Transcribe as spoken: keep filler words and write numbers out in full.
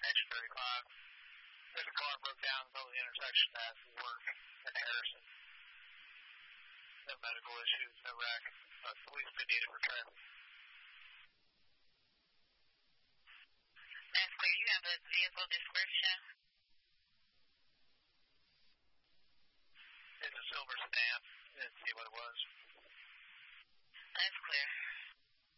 H thirty-five. There's a car broke down in the middle of the intersection at work in Harrison. No medical issues, no wreck. Uh, police been needed for traffic. That's clear. You have a vehicle description? It's a silver stamp. Didn't see what it was. That's clear.